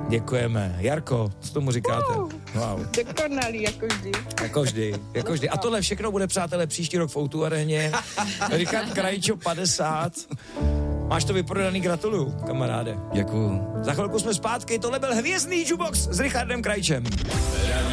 Děkujeme. Jarko, co tomu říkáte? Wow. Dokonalý, jako vždy. A tohle všechno bude, přátelé, příští rok v O2 aréně. Richard Krajčo 50. Máš to vyprodaný, gratuluju, kamaráde. Děkuju. Za chvilku jsme zpátky, tohle byl hvězdný jukebox s Richardem Krajčem.